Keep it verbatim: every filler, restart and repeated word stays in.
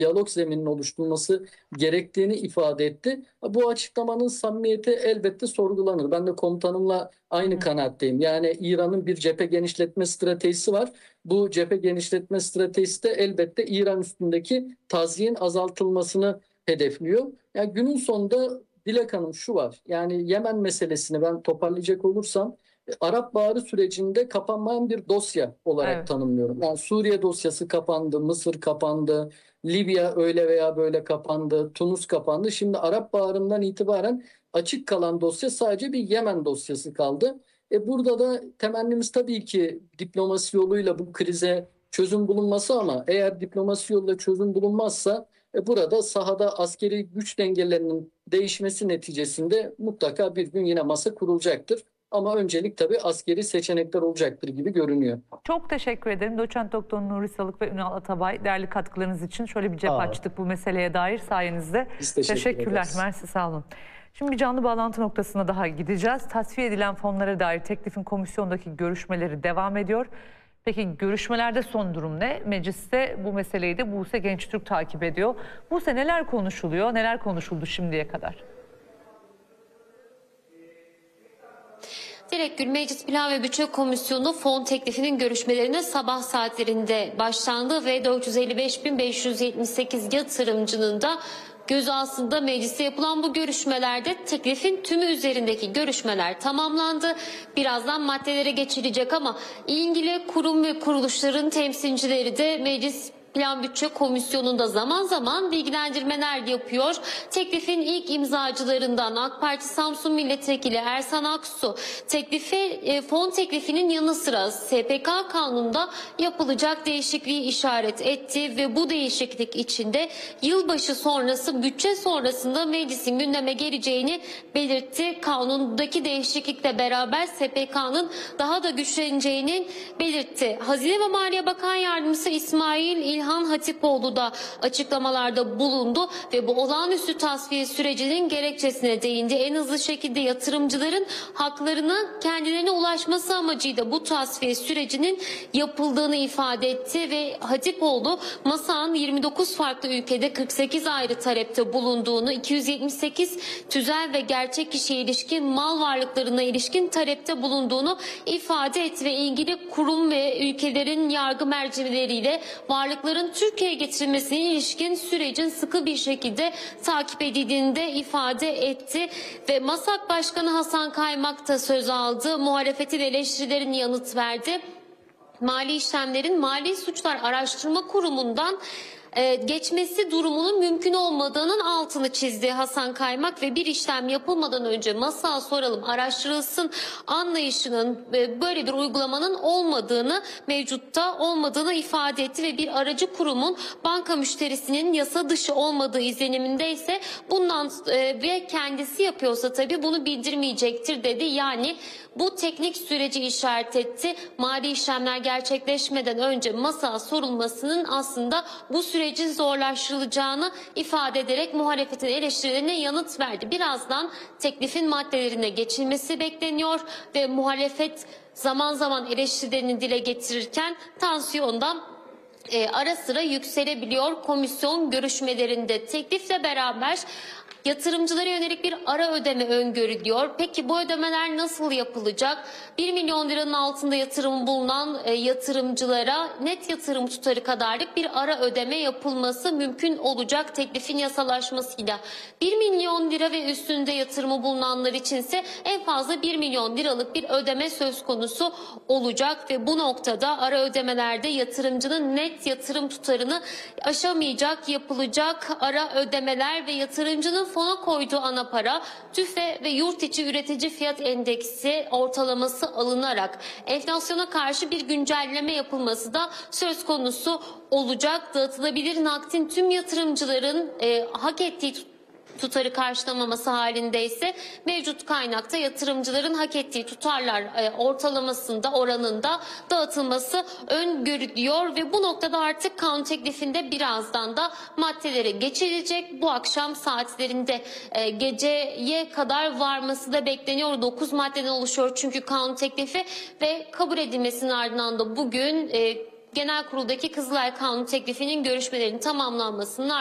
diyalog zemininin oluşturulması gerektiğini ifade etti. Bu açıklamanın samimiyeti elbette sorgulanır. Ben de komutanımla Hı aynı hı. kanaatteyim. Yani İran'ın bir cephe genişletme stratejisi var. Bu cephe genişletme stratejisi de elbette İran üstündeki tazyiğin azaltılmasını hedefliyor. Yani günün sonunda Dilek Hanım şu var. Yani Yemen meselesini ben toparlayacak olursam e, Arap Baharı sürecinde kapanmayan bir dosya olarak Evet. tanımlıyorum. Yani Suriye dosyası kapandı, Mısır kapandı, Libya öyle veya böyle kapandı, Tunus kapandı. Şimdi Arap Baharı'ndan itibaren açık kalan dosya sadece bir Yemen dosyası kaldı. E burada da temennimiz tabii ki diplomasi yoluyla bu krize çözüm bulunması ama eğer diplomasi yoluyla çözüm bulunmazsa e burada sahada askeri güç dengelerinin değişmesi neticesinde mutlaka bir gün yine masa kurulacaktır. Ama öncelik tabii askeri seçenekler olacaktır gibi görünüyor. Çok teşekkür ederim. Doçent Doktor Nuri Salık ve Ünal Atabay, değerli katkılarınız için şöyle bir cep Aa, açtık bu meseleye dair sayenizde. biz teşekkür Teşekkürler. ederiz. Mersi, sağ olun. Şimdi bir canlı bağlantı noktasına daha gideceğiz. Tasfiye edilen fonlara dair teklifin komisyondaki görüşmeleri devam ediyor. Peki görüşmelerde son durum ne? Mecliste bu meseleyi de Buse Gençtürk takip ediyor. Buse, neler konuşuluyor, neler konuşuldu şimdiye kadar? Direkt Gül Meclis Plan ve Bütçe Komisyonu fon teklifinin görüşmelerine sabah saatlerinde başlandı ve dört yüz elli beş bin beş yüz yetmiş sekiz yatırımcının da göz aslında mecliste yapılan bu görüşmelerde teklifin tümü üzerindeki görüşmeler tamamlandı. Birazdan maddelere geçilecek ama ilgili kurum ve kuruluşların temsilcileri de Meclis Plan Bütçe Komisyonu'nda zaman zaman bilgilendirmeler yapıyor. Teklifin ilk imzacılarından AK Parti Samsun Milletvekili Ersan Aksu, teklifi, e, fon teklifinin yanı sıra S P K kanununda yapılacak değişikliği işaret etti ve bu değişiklik içinde yılbaşı sonrası, bütçe sonrasında meclisin gündeme geleceğini belirtti. Kanundaki değişiklikle beraber S P K'nın daha da güçleneceğini belirtti. Hazine ve Maliye Bakan Yardımcısı İsmail İl İlhan Hatipoğlu da açıklamalarda bulundu ve bu olağanüstü tasfiye sürecinin gerekçesine değindi. En hızlı şekilde yatırımcıların haklarına kendilerine ulaşması amacıyla bu tasfiye sürecinin yapıldığını ifade etti ve Hatipoğlu MASA'nın yirmi dokuz farklı ülkede kırk sekiz ayrı talepte bulunduğunu, iki yüz yetmiş sekiz tüzel ve gerçek kişiye ilişkin mal varlıklarına ilişkin talepte bulunduğunu ifade etti ve ilgili kurum ve ülkelerin yargı mercileriyle varlıkları Türkiye'ye getirilmesine ilişkin sürecin sıkı bir şekilde takip edildiğini de ifade etti ve MASAK Başkanı Hasan Kaymak da söz aldı. Muhalefetin eleştirilerini yanıt verdi. Mali işlemlerin Mali Suçlar Araştırma Kurumu'ndan Ee, geçmesi durumunun mümkün olmadığının altını çizdi Hasan Kaymak ve bir işlem yapılmadan önce masaya soralım, araştırılsın anlayışının e, böyle bir uygulamanın olmadığını, mevcutta olmadığını ifade etti ve bir aracı kurumun banka müşterisinin yasa dışı olmadığı izleniminde ise bundan e, ve kendisi yapıyorsa tabii bunu bildirmeyecektir dedi. Yani bu teknik süreci işaret etti. Mali işlemler gerçekleşmeden önce masaya sorulmasının aslında bu sürecin zorlaştırılacağını ifade ederek muhalefetin eleştirilerine yanıt verdi. Birazdan teklifin maddelerine geçilmesi bekleniyor ve muhalefet zaman zaman eleştirilerini dile getirirken tansiyondan e, ara sıra yükselebiliyor. Komisyon görüşmelerinde teklifle beraber yatırımcılara yönelik bir ara ödeme öngörülüyor. Peki bu ödemeler nasıl yapılacak? bir milyon liranın altında yatırım bulunan e, yatırımcılara net yatırım tutarı kadarlık bir ara ödeme yapılması mümkün olacak teklifin yasalaşmasıyla. bir milyon lira ve üstünde yatırımı bulunanlar içinse en fazla bir milyon liralık bir ödeme söz konusu olacak ve bu noktada ara ödemelerde yatırımcının net yatırım tutarını aşamayacak yapılacak ara ödemeler ve yatırımcının fona koyduğu ana para, TÜFE ve yurt içi üretici fiyat endeksi ortalaması alınarak enflasyona karşı bir güncelleme yapılması da söz konusu olacak. Dağıtılabilir nakdin tüm yatırımcıların e, hak ettiği tutarı karşılamaması halinde ise mevcut kaynakta yatırımcıların hak ettiği tutarlar e, ortalamasında oranında dağıtılması öngörülüyor ve bu noktada artık kanun teklifinde birazdan da maddelere geçilecek. Bu akşam saatlerinde e, geceye kadar varması da bekleniyor. dokuz maddeden oluşuyor çünkü kanun teklifi ve kabul edilmesinin ardından da bugün e, Genel Kurul'daki Kızılay Kanunu teklifinin görüşmelerinin tamamlanmasının